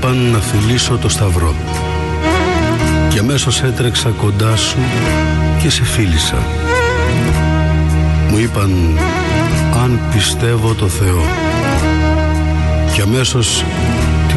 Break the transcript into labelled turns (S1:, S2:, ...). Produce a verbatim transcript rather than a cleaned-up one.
S1: είπαν να φιλήσω το σταυρό και αμέσως έτρεξα κοντά σου και σε φίλησα. Μου είπαν αν πιστεύω το Θεό και αμέσως